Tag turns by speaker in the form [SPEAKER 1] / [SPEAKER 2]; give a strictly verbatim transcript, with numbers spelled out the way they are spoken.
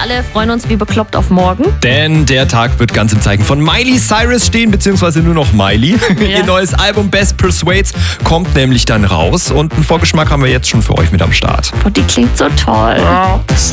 [SPEAKER 1] alle freuen uns wie bekloppt auf morgen.
[SPEAKER 2] Denn der Tag wird ganz im Zeichen von Miley Cyrus stehen, beziehungsweise nur noch Miley.
[SPEAKER 1] Ja.
[SPEAKER 2] Ihr neues Album Best Persuades kommt nämlich dann raus und einen Vorgeschmack haben wir jetzt schon für euch mit am Start.
[SPEAKER 1] Oh, die klingt so toll.